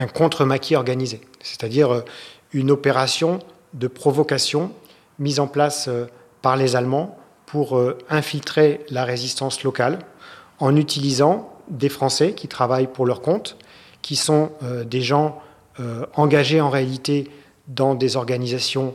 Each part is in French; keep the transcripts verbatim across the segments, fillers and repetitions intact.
un contre-maquis organisé, c'est-à-dire une opération de provocation mise en place par les Allemands pour infiltrer la résistance locale en utilisant des Français qui travaillent pour leur compte, qui sont des gens engagés en réalité dans des organisations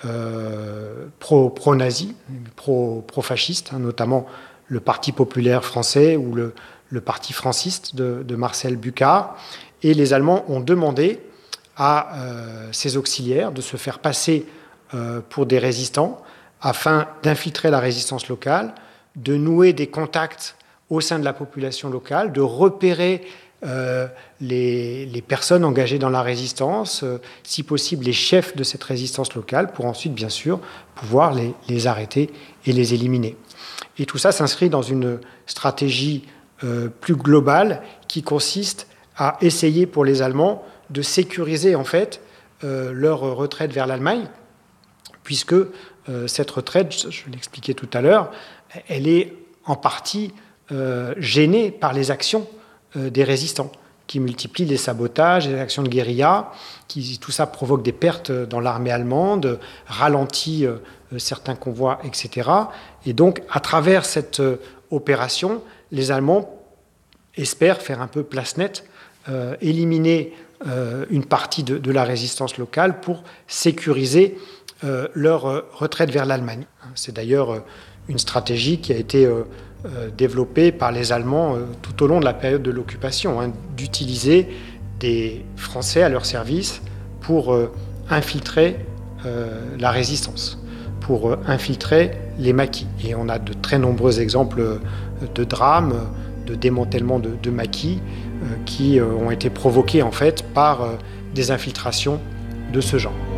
euh, pro, pro-nazis, pro, pro-fascistes, hein, notamment le Parti populaire français ou le, le Parti franciste de, de Marcel Bucard. Et les Allemands ont demandé à euh, ces auxiliaires de se faire passer euh, pour des résistants afin d'infiltrer la résistance locale, de nouer des contacts au sein de la population locale, de repérer euh, les, les personnes engagées dans la résistance, euh, si possible les chefs de cette résistance locale, pour ensuite, bien sûr, pouvoir les, les arrêter et les éliminer. Et tout ça s'inscrit dans une stratégie euh, plus globale qui consiste à essayer pour les Allemands de sécuriser en fait euh, leur retraite vers l'Allemagne, puisque euh, cette retraite, je l'expliquais tout à l'heure, elle est en partie euh, gênée par les actions euh, des résistants, qui multiplient les sabotages, les actions de guérilla, qui, tout ça provoque des pertes dans l'armée allemande, ralentit euh, certains convois, et cetera. Et donc, à travers cette euh, opération, les Allemands espèrent faire un peu place nette, euh, éliminer euh, une partie de, de la résistance locale pour sécuriser euh, leur euh, retraite vers l'Allemagne. C'est d'ailleurs euh, une stratégie qui a été euh, euh, développée par les Allemands euh, tout au long de la période de l'occupation, hein, d'utiliser des Français à leur service pour euh, infiltrer euh, la résistance, pour euh, infiltrer les maquis. Et on a de très nombreux exemples euh, de drames, de démantèlement de, de maquis euh, qui euh, ont été provoqués en fait par euh, des infiltrations de ce genre.